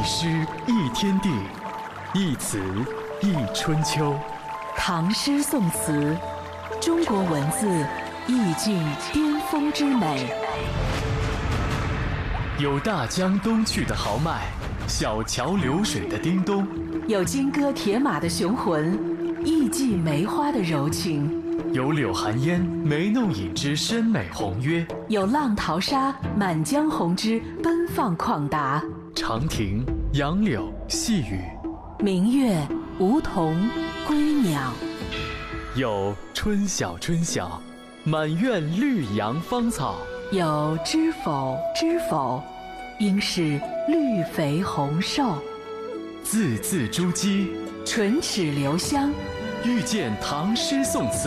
诗一天地，一词一春秋。 唐诗宋词，中国文字意境巅峰之美。 有大江东去的豪迈，小桥流水的叮咚； 有金戈铁马的雄浑，艺伎梅花的柔情； 有柳寒烟眉弄影之深美宏约； 有浪淘沙满江红之奔放旷达。 长亭、杨柳、细雨， 明月、梧桐、归鸟。 有春晓春晓，满院绿杨芳草； 有知否知否，应是绿肥红瘦。 字字珠玑， 唇齿留香， 遇见唐诗宋词。